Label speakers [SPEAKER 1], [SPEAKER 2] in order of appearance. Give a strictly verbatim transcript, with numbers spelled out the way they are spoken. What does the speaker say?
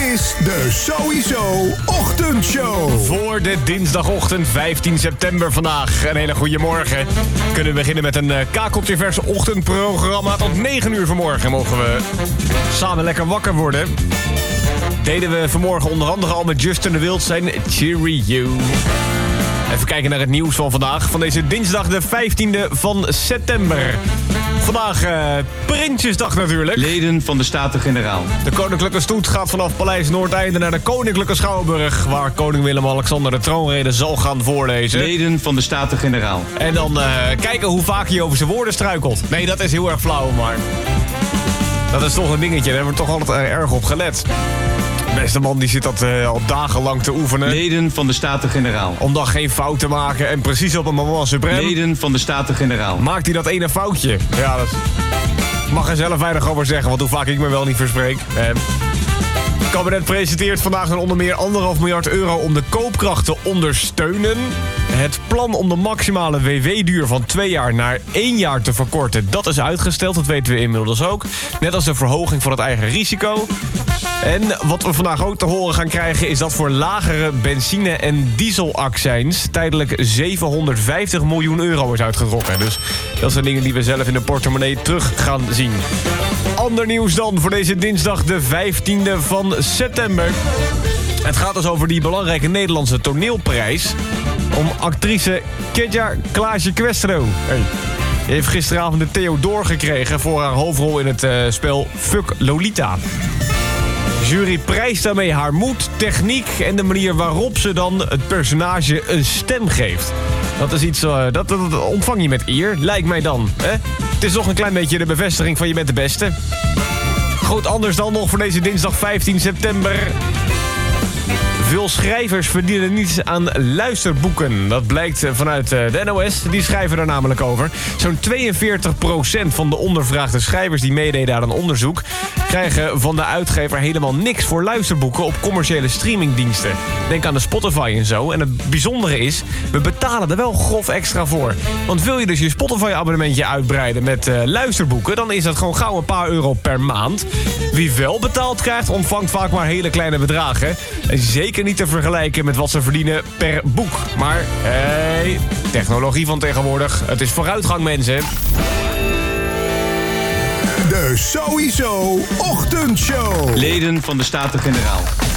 [SPEAKER 1] is de Sowieso Ochtendshow.
[SPEAKER 2] Voor de dinsdagochtend vijftien september vandaag. Een hele goede morgen. We kunnen beginnen met een uh, kakeltjeverse ochtendprogramma. Tot negen uur vanmorgen mogen we samen lekker wakker worden. Deden we vanmorgen onder andere al met Justin de Wild zijn Cheerio. Even kijken naar het nieuws van vandaag. Van deze dinsdag de vijftiende van september. Vandaag uh, Prinsjesdag natuurlijk.
[SPEAKER 3] Leden van de Staten-Generaal.
[SPEAKER 2] De koninklijke stoet gaat vanaf Paleis Noordeinde naar de Koninklijke Schouwburg, waar koning Willem-Alexander de troonrede zal gaan voorlezen.
[SPEAKER 3] Leden van de Staten-Generaal.
[SPEAKER 2] En dan uh, kijken hoe vaak hij over zijn woorden struikelt. Nee, dat is heel erg flauw, maar dat is toch een dingetje. Daar hebben we toch altijd uh, erg op gelet. De beste man die zit dat uh, al dagenlang te oefenen.
[SPEAKER 3] Leden van de Staten-Generaal.
[SPEAKER 2] Om dan geen fout te maken en precies op een moment suprême.
[SPEAKER 3] Leden van de Staten-Generaal.
[SPEAKER 2] Maakt hij dat ene foutje? Ja, dat mag er zelf weinig over zeggen, want hoe vaak ik me wel niet verspreek. Eh. Het kabinet presenteert vandaag dan onder meer anderhalf miljard euro om de koopkracht te ondersteunen. Het plan om de maximale W W-duur van twee jaar naar één jaar te verkorten, dat is uitgesteld. Dat weten we inmiddels ook. Net als de verhoging van het eigen risico. En wat we vandaag ook te horen gaan krijgen is dat voor lagere benzine- en dieselaccijns tijdelijk zevenhonderdvijftig miljoen euro is uitgetrokken. Dus dat zijn dingen die we zelf in de portemonnee terug gaan zien. Ander nieuws dan voor deze dinsdag de vijftiende van september. Het gaat dus over die belangrijke Nederlandse toneelprijs om actrice Kedja Klaasje Questro. Hey. Die heeft gisteravond de Theodor gekregen voor haar hoofdrol in het uh, spel Fuck Lolita. De jury prijst daarmee haar moed, techniek en de manier waarop ze dan het personage een stem geeft. Dat is iets, uh, dat, dat, dat ontvang je met eer, lijkt mij dan. Hè? Het is toch een klein beetje de bevestiging van je bent de beste. Goed, anders dan nog voor deze dinsdag vijftien september. Veel schrijvers verdienen niets aan luisterboeken. Dat blijkt vanuit de N O S. Die schrijven er namelijk over. Zo'n tweeënveertig procent van de ondervraagde schrijvers die meededen aan een onderzoek krijgen van de uitgever helemaal niks voor luisterboeken op commerciële streamingdiensten. Denk aan de Spotify en zo. En het bijzondere is, we betalen er wel grof extra voor. Want wil je dus je Spotify-abonnementje uitbreiden met uh, luisterboeken, dan is dat gewoon gauw een paar euro per maand. Wie wel betaald krijgt, ontvangt vaak maar hele kleine bedragen. En zeker niet te vergelijken met wat ze verdienen per boek. Maar, hey, technologie van tegenwoordig. Het is vooruitgang, mensen.
[SPEAKER 1] De Sowieso Ochtendshow.
[SPEAKER 3] Leden van de Staten-Generaal.